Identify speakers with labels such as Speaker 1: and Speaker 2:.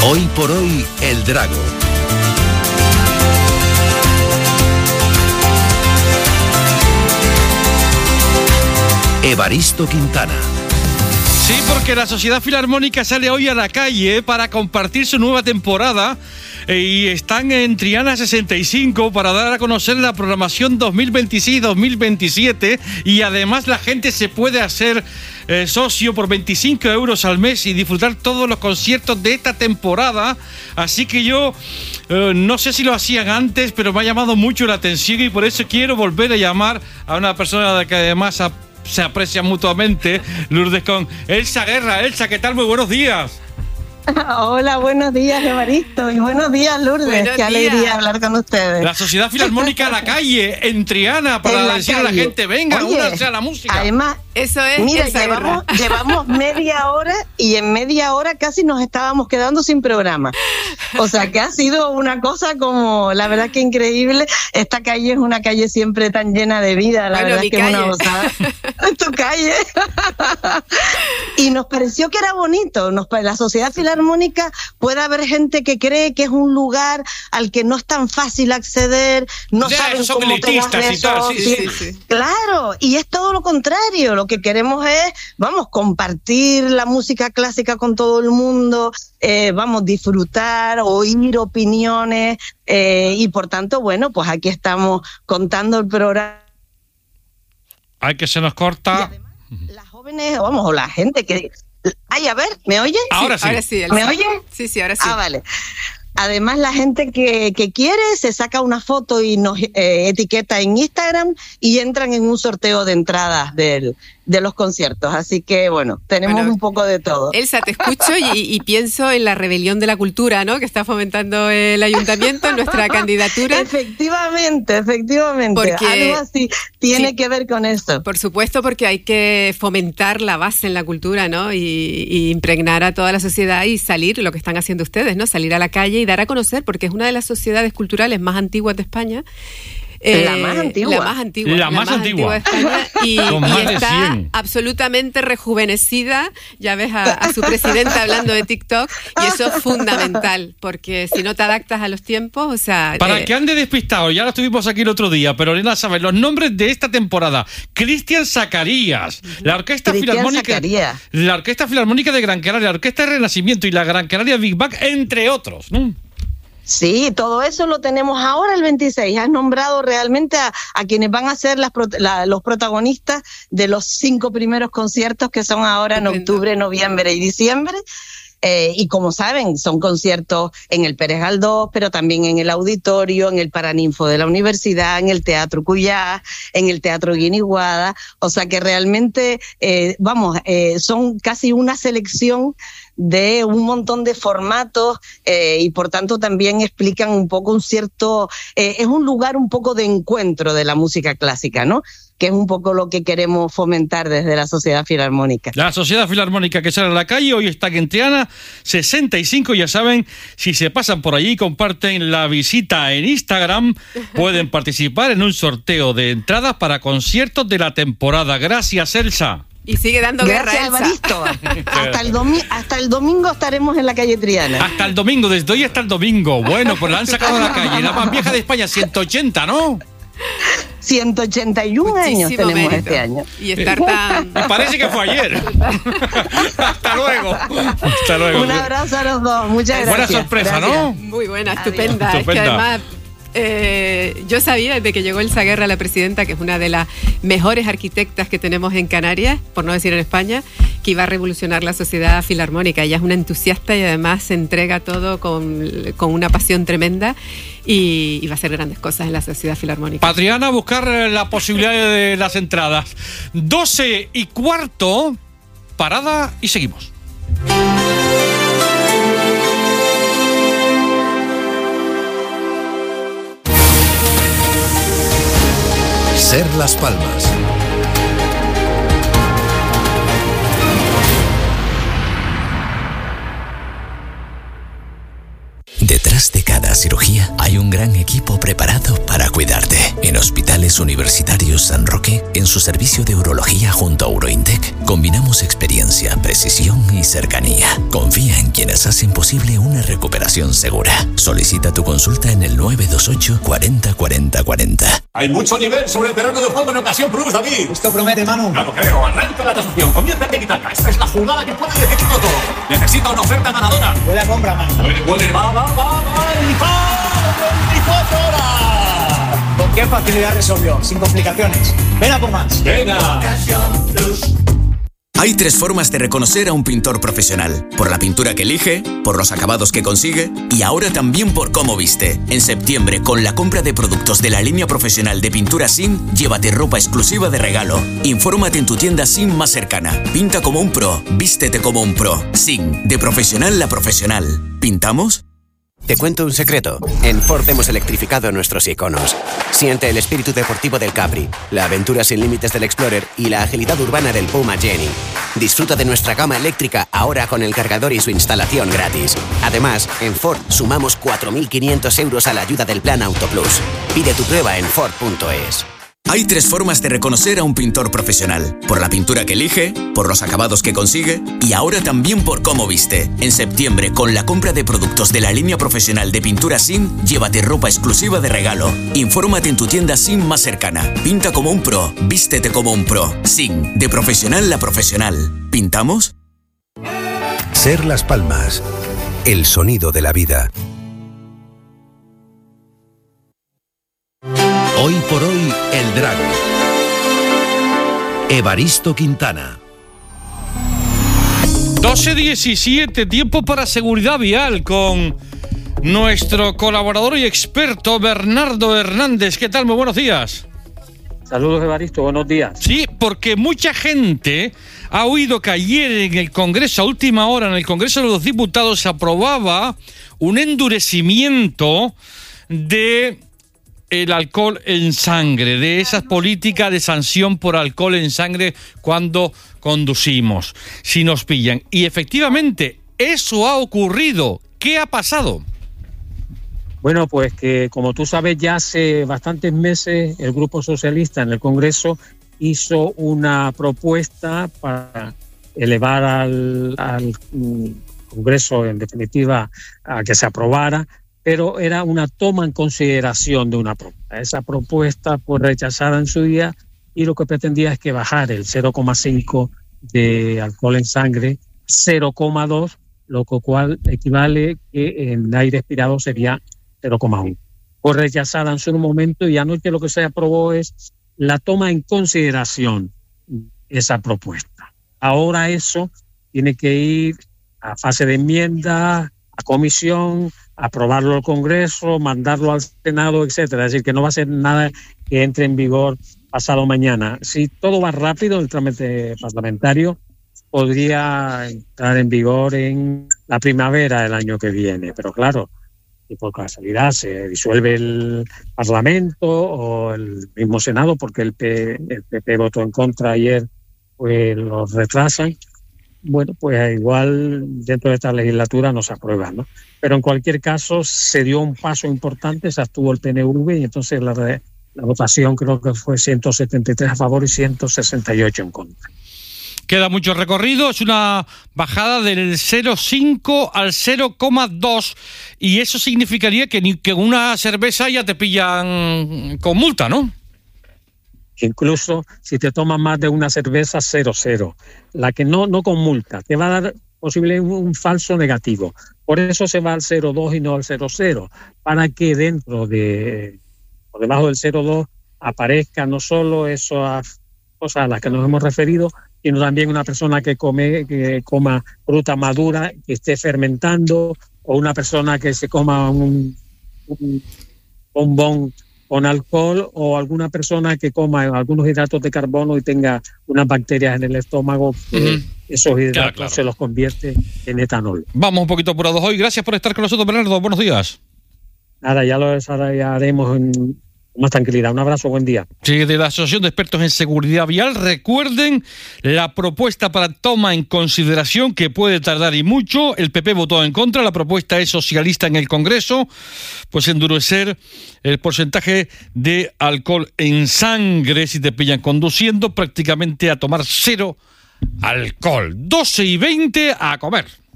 Speaker 1: Hoy por hoy, El Drago. Evaristo Quintana.
Speaker 2: Sí, porque la Sociedad Filarmónica sale hoy a la calle para compartir su nueva temporada y están en Triana 65 para dar a conocer la programación 2026-2027 y además la gente se puede hacer socio por 25 euros al mes y disfrutar todos los conciertos de esta temporada. Así que yo no sé si lo hacían antes, pero me ha llamado mucho la atención y por eso quiero volver a llamar a una persona que además se aprecian mutuamente, Lourdes, con Elsa Guerra. Elsa, ¿qué tal? Muy buenos días.
Speaker 3: Hola, buenos días, Evaristo, y buenos días, Lourdes. Qué alegría hablar con ustedes.
Speaker 2: La Sociedad Filarmónica a la calle, en Triana, para decirle a la gente, venga, únanse a la música.
Speaker 3: Además,
Speaker 4: eso es.
Speaker 3: Mira, llevamos media hora y en media hora casi nos estábamos quedando sin programa. O sea, que ha sido una cosa como, la verdad que increíble. Esta calle es una calle siempre tan llena de vida, la verdad que es una gozada. Tu calle. Y nos pareció que era bonito. La Sociedad Filarmónica, puede haber gente que cree que es un lugar al que no es tan fácil acceder, no saben cómo tener eso. Sí. Claro, y es todo lo contrario. Lo que queremos es, compartir la música clásica con todo el mundo, disfrutar, oír opiniones, y por tanto, bueno, pues aquí estamos contando el programa.
Speaker 2: Ay, que se nos corta.
Speaker 3: Y además, las jóvenes, o la gente que... Ay, a ver, ¿me oye?
Speaker 2: Ahora sí.
Speaker 3: ¿Me oye?
Speaker 4: Sí, ahora sí.
Speaker 3: Ah, vale. Además, la gente que quiere se saca una foto y nos etiqueta en Instagram y entran en un sorteo de entradas de los conciertos. Así que, bueno, tenemos un poco de todo.
Speaker 4: Elsa, te escucho y pienso en la rebelión de la cultura, ¿no?, que está fomentando el ayuntamiento en nuestra candidatura.
Speaker 3: Efectivamente.
Speaker 4: Porque,
Speaker 3: algo así tiene que ver con eso.
Speaker 4: Por supuesto, porque hay que fomentar la base en la cultura, ¿no?, y impregnar a toda la sociedad y salir, lo que están haciendo ustedes, ¿no?, salir a la calle y dar a conocer, porque es una de las sociedades culturales más antiguas de España.
Speaker 3: La más antigua
Speaker 4: de España y está absolutamente rejuvenecida. Ya ves a su presidenta hablando de TikTok, y eso es fundamental, porque si no te adaptas a los tiempos, o sea...
Speaker 2: Para que ande despistado, ya lo estuvimos aquí el otro día, pero Elena sabe los nombres de esta temporada. Cristian Zacarías, la Orquesta Filarmónica de Gran Canaria, la Orquesta Renacimiento y la Gran Canaria Big Bang, entre otros, ¿no?
Speaker 3: Sí, todo eso lo tenemos ahora el 26. Has nombrado realmente a quienes van a ser los protagonistas de los 5 primeros conciertos que son ahora en octubre, noviembre y diciembre. Y como saben, son conciertos en el Pérez Galdós, pero también en el Auditorio, en el Paraninfo de la Universidad, en el Teatro Cuyás, en el Teatro Guiniguada. O sea que realmente, son casi una selección de un montón de formatos, y por tanto también explican un poco es un lugar un poco de encuentro de la música clásica, ¿no?, que es un poco lo que queremos fomentar desde la Sociedad Filarmónica.
Speaker 2: La Sociedad Filarmónica que sale a la calle, hoy está en Triana 65, ya saben, si se pasan por allí y comparten la visita en Instagram, pueden participar en un sorteo de entradas para conciertos de la temporada. Gracias, Elsa.
Speaker 4: Y sigue dando guerra, Elsa.
Speaker 3: Evaristo. Hasta el domingo estaremos en la calle Triana.
Speaker 2: Hasta el domingo, desde hoy hasta el domingo. Bueno, pues la han sacado a la calle, la más vieja de España, 180, ¿no?
Speaker 3: 181 años tenemos mérito este año.
Speaker 4: Y estar tan...
Speaker 2: Me parece que fue ayer. Hasta luego.
Speaker 3: Un abrazo a los dos. Muchas gracias.
Speaker 2: Buena sorpresa,
Speaker 3: gracias.
Speaker 2: ¿no?
Speaker 4: Muy buena, estupenda. Es que además... yo sabía desde que llegó Elsa Guerra, la presidenta, que es una de las mejores arquitectas que tenemos en Canarias, por no decir en España, que iba a revolucionar la Sociedad Filarmónica. Ella es una entusiasta y además se entrega todo con una pasión tremenda, y va a hacer grandes cosas en la Sociedad Filarmónica.
Speaker 2: Patriana, buscar la posibilidad de las entradas. 12:15, parada y seguimos.
Speaker 1: Ser Las Palmas. Detrás de cada cirugía hay un gran equipo preparado para cuidarte. En Hospitales Universitarios San Roque, en su servicio de urología junto a Urointec, Combinamos experiencia, precisión y cercanía. Confía en quienes hacen posible una recuperación segura. Solicita tu consulta en el 928 40 40 40.
Speaker 5: Hay mucho nivel sobre el terreno de juego en Ocasión Plus, David.
Speaker 6: Esto promete, Manu.
Speaker 5: Claro, creo. Arranca la tasación. Comienza el tiki-taka. Esta es la jugada que puede decidirlo todo. Necesita una oferta ganadora.
Speaker 6: Huele a compra, Manu.
Speaker 5: Huele. Va. ¡El 24 horas!
Speaker 6: ¿Con qué facilidad resolvió? Sin complicaciones. Ven a por más.
Speaker 5: Venga.
Speaker 6: Ocasión Plus.
Speaker 7: Hay 3 formas de reconocer a un pintor profesional: por la pintura que elige, por los acabados que consigue y ahora también por cómo viste. En septiembre, con la compra de productos de la línea profesional de pintura SIN, llévate ropa exclusiva de regalo. Infórmate en tu tienda SIN más cercana. Pinta como un pro, vístete como un pro. SIN, de profesional a profesional. ¿Pintamos?
Speaker 8: Te cuento un secreto. En Ford hemos electrificado nuestros iconos. Siente el espíritu deportivo del Capri, la aventura sin límites del Explorer y la agilidad urbana del Puma Jenny. Disfruta de nuestra gama eléctrica ahora con el cargador y su instalación gratis. Además, en Ford sumamos 4.500 euros a la ayuda del Plan Auto Plus. Pide tu prueba en Ford.es.
Speaker 7: Hay 3 formas de reconocer a un pintor profesional: por la pintura que elige, por los acabados que consigue y ahora también por cómo viste. En septiembre, con la compra de productos de la línea profesional de pintura SIN, llévate ropa exclusiva de regalo. Infórmate en tu tienda SIN más cercana. Pinta como un pro, vístete como un pro. SIN, de profesional a profesional. ¿Pintamos?
Speaker 9: Ser Las Palmas, el sonido de la vida. Hoy por hoy, el Drago. Evaristo Quintana.
Speaker 2: 12:17, tiempo para seguridad vial con nuestro colaborador y experto Bernardo Hernández. ¿Qué tal? Muy buenos días.
Speaker 10: Saludos, Evaristo, buenos días.
Speaker 2: Sí, porque mucha gente ha oído que ayer en el Congreso, a última hora, en el Congreso de los Diputados, se aprobaba un endurecimiento de el alcohol en sangre, de esas políticas de sanción por alcohol en sangre cuando conducimos, si nos pillan. Y efectivamente, eso ha ocurrido. ¿Qué ha pasado?
Speaker 10: Bueno, pues que como tú sabes, ya hace bastantes meses el Grupo Socialista en el Congreso hizo una propuesta para elevar al Congreso, en definitiva, a que se aprobara, pero era una toma en consideración de una propuesta. Esa propuesta fue rechazada en su día y lo que pretendía es que bajar el 0,5 de alcohol en sangre, 0,2, lo cual equivale que en aire expirado sería 0,1. Fue rechazada en su momento y anoche lo que se aprobó es la toma en consideración de esa propuesta. Ahora eso tiene que ir a fase de enmienda, a comisión, aprobarlo al Congreso, mandarlo al Senado, etcétera. Es decir, que no va a ser nada que entre en vigor pasado mañana. Si todo va rápido, el trámite parlamentario podría entrar en vigor en la primavera del año que viene. Pero claro, si por casualidad se disuelve el Parlamento o el mismo Senado, porque el PP votó en contra ayer, pues lo retrasan. Bueno, pues igual dentro de esta legislatura no se aprueba, ¿no? Pero en cualquier caso se dio un paso importante, se abstuvo el PNV y entonces la votación creo que fue 173 a favor y 168 en contra.
Speaker 2: Queda mucho recorrido, es una bajada del 0,5 al 0,2 y eso significaría que una cerveza ya te pillan con multa, ¿no?
Speaker 10: Incluso si te tomas más de una cerveza, 0,0. La que no con multa, te va a dar posible un falso negativo. Por eso se va al 0,2 y no al 0,0, para que dentro de o debajo del 0,2 aparezca no solo esas cosas a las que nos hemos referido, sino también una persona que coma fruta madura, que esté fermentando, o una persona que se coma un bombón con alcohol, o alguna persona que coma algunos hidratos de carbono y tenga unas bacterias en el estómago, esos hidratos se los convierte en etanol.
Speaker 2: Vamos un poquito apurados hoy. Gracias por estar con nosotros, Bernardo. Buenos días.
Speaker 10: Nada, ya lo haremos en más tranquilidad. Un abrazo, buen día.
Speaker 2: Sí, de la Asociación de Expertos en Seguridad Vial, recuerden la propuesta para toma en consideración, que puede tardar y mucho. El PP votó en contra, la propuesta es socialista en el Congreso, pues endurecer el porcentaje de alcohol en sangre si te pillan conduciendo, prácticamente a tomar 0 alcohol. 12:20 a comer.